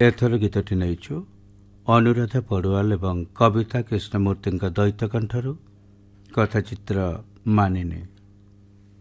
ଏଥର ଗୀତଟି ନେଇଛୁ ଅନୁରାଧା ପଡୁଆଲ ଏବଂ କବିତା କୃଷ୍ଣମୂର୍ତ୍ତିଙ୍କ ଦ୍ୱୈତ କଣ୍ଠରୁ। କଥାଚିତ୍ର ମାନିନୀ।